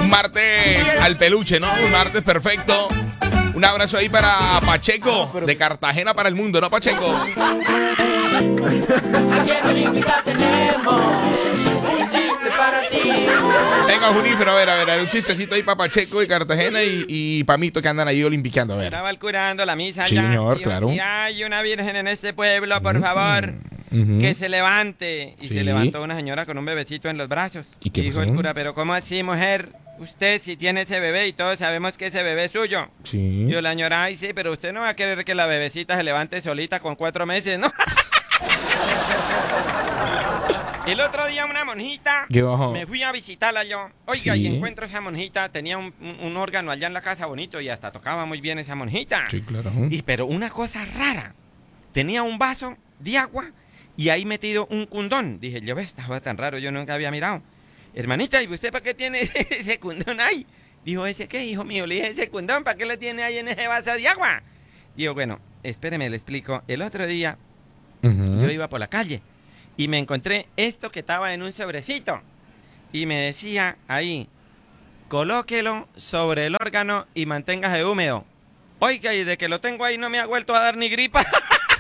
Un martes al peluche, ¿no? Un martes perfecto. Un abrazo ahí para Pacheco, de Cartagena para el mundo, ¿no, Pacheco? Aquí en Olímpica tenemos un chiste para ti. Venga, Junífero, a ver, un chistecito ahí para Pacheco de Cartagena y Pamito que andan ahí olimpiqueando, a ver. Estaba el curando la misa Sí, allá, señor, dijo, claro. Si hay una virgen en este pueblo, por favor, que se levante. Y Sí. se levantó una señora con un bebecito en los brazos. ¿Y qué dijo pasó? el cura, pero ¿cómo así, mujer? Usted si tiene ese bebé y todos sabemos que ese bebé es suyo. Sí. Dijo la señora, ay sí, pero usted no va a querer que la bebecita se levante solita con 4 meses, ¿no? El otro día una monjita, ¿Qué bajó? me fui a visitarla yo. Oiga, Sí. y encuentro esa monjita, tenía un órgano allá en la casa bonito y hasta tocaba muy bien esa monjita. Sí, claro. Pero una cosa rara, tenía un vaso de agua y ahí metido un cundón. Dije, yo, estaba tan raro, yo nunca había mirado. Hermanita, ¿y usted para qué tiene ese cundón ahí? Dijo, ¿ese qué, hijo mío? Le dije, ese cundón, ¿para qué le tiene ahí en ese vaso de agua? Digo, bueno, espéreme, le explico. El otro día yo iba por la calle y me encontré esto que estaba en un sobrecito. Y me decía ahí, colóquelo sobre el órgano y manténgase húmedo. Oiga, y de que lo tengo ahí no me ha vuelto a dar ni gripa.